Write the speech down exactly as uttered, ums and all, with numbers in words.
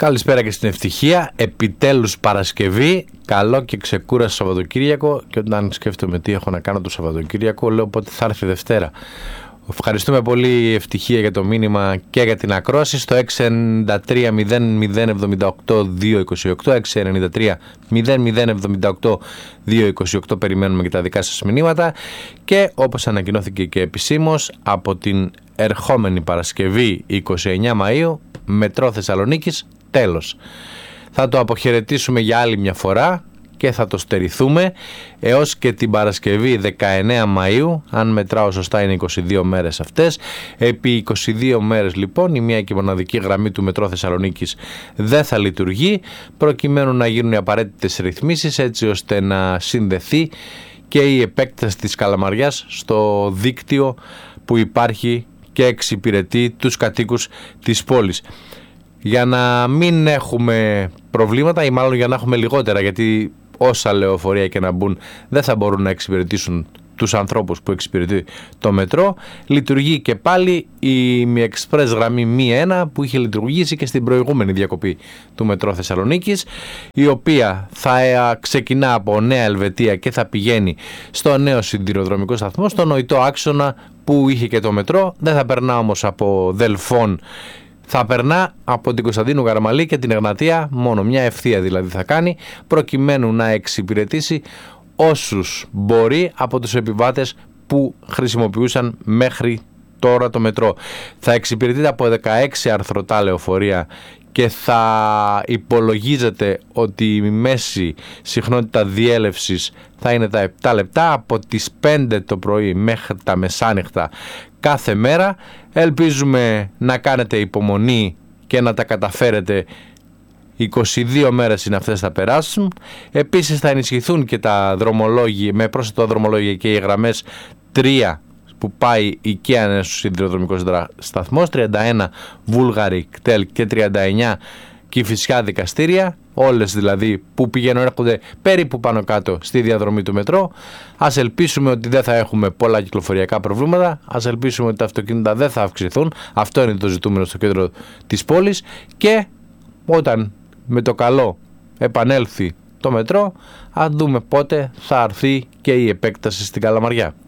Καλησπέρα και στην ευτυχία. Επιτέλους Παρασκευή. Καλό και ξεκούραστο Σαββατοκύριακο. Και όταν σκέφτομαι τι έχω να κάνω το Σαββατοκύριακο, λέω πότε θα έρθει Δευτέρα. Ευχαριστούμε πολύ Ευτυχία για το μήνυμα και για την ακρόαση στο έξι εννιά τρία μηδέν μηδέν εβδομήντα οκτώ δύο είκοσι οκτώ, έξι εννιά τρία μηδέν μηδέν εβδομήντα οκτώ δύο είκοσι οκτώ. Περιμένουμε και τα δικά σας μηνύματα. Και όπως ανακοινώθηκε και επισήμως, από την ερχόμενη Παρασκευή είκοσι εννιά Μαΐου, μετρό Θεσσαλονίκης, τέλος. Θα το αποχαιρετήσουμε για άλλη μια φορά και θα το στερηθούμε έως και την Παρασκευή δεκαεννέα Μαΐου, αν μετράω σωστά είναι είκοσι δύο μέρες αυτές. Επί είκοσι δύο μέρες λοιπόν η μία και μοναδική γραμμή του μετρό Θεσσαλονίκης δεν θα λειτουργεί, προκειμένου να γίνουν οι απαραίτητες ρυθμίσεις έτσι ώστε να συνδεθεί και η επέκταση της Καλαμαριάς στο δίκτυο που υπάρχει και εξυπηρετεί τους κατοίκους της πόλης. Για να μην έχουμε προβλήματα ή μάλλον για να έχουμε λιγότερα, γιατί όσα λεωφορεία και να μπουν δεν θα μπορούν να εξυπηρετήσουν τους ανθρώπους που εξυπηρετεί το μετρό, λειτουργεί και πάλι η Mi Express γραμμή μη ένα που είχε λειτουργήσει και στην προηγούμενη διακοπή του μετρό Θεσσαλονίκης, η οποία θα ξεκινά από Νέα Ελβετία και θα πηγαίνει στο νέο σιδηροδρομικό σταθμό, στο νοητό άξονα που είχε και το μετρό. Δεν θα περνά όμως από Δελφών, θα περνά από την Κωνσταντίνου Καραμαλή και την Εγνατία, μόνο μια ευθεία δηλαδή θα κάνει, προκειμένου να εξυπηρετήσει όσους μπορεί από τους επιβάτες που χρησιμοποιούσαν μέχρι τώρα το μετρό. Θα εξυπηρετείται από δεκαέξι αρθρωτά λεωφορεία και θα υπολογίζεται ότι η μέση συχνότητα διέλευσης θα είναι τα επτά λεπτά από τις πέντε το πρωί μέχρι τα μεσάνυχτα κάθε μέρα. Ελπίζουμε να κάνετε υπομονή και να τα καταφέρετε. είκοσι δύο μέρες είναι αυτές θα περάσουν. Επίσης θα ενισχυθούν και τα δρομολόγια, με πρόσθετο δρομολόγια και οι γραμμές τρία που πάει η Κιάνες στους σιδηροδρομικός σταθμός, τριάντα ένα Βούλγαρη κτέλ και τριάντα εννιά Κηφισιά Δικαστήρια, όλες δηλαδή που πηγαίνουν έρχονται περίπου πάνω κάτω στη διαδρομή του μετρό. Ας ελπίσουμε ότι δεν θα έχουμε πολλά κυκλοφοριακά προβλήματα, ας ελπίσουμε ότι τα αυτοκίνητα δεν θα αυξηθούν, αυτό είναι το ζητούμενο στο κέντρο της πόλης, και όταν με το καλό επανέλθει το μετρό, ας δούμε πότε θα έρθει και η επέκταση στην Καλαμαριά.